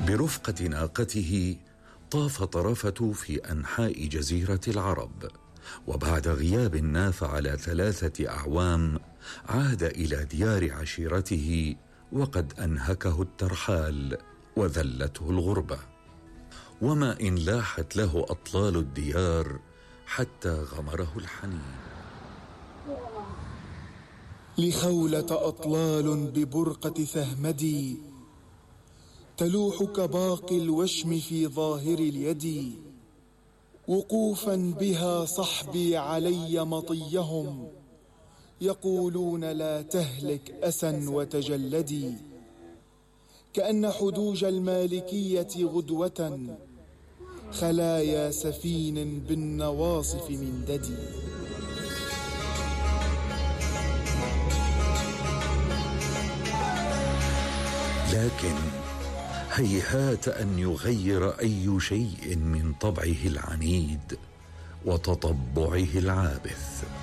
برفقة ناقته طاف طرفة في أنحاء جزيرة العرب، وبعد غياب ناف على 3 أعوام عاد إلى ديار عشيرته، وقد أنهكه الترحال وذلته الغربة. وما إن لاحت له أطلال الديار حتى غمره الحنين. لخولة أطلال ببرقة ثهمدي تلوح كباقي الوشم في ظاهر اليد، وقوفا بها صحبي علي مطيهم يقولون لا تهلك أسا وتجلدي، كأن حدوج المالكية غدوة خلايا سفين بالنواصف من ددي. لكن هيهات أن يغير أي شيء من طبعه العنيد وتطبعه العابث.